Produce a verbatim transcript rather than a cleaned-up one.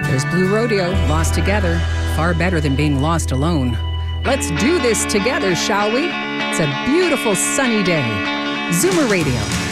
There's Blue Rodeo, lost together. Far better than being lost alone. Let's do this together, shall we? It's a beautiful sunny day. Zoomer Radio.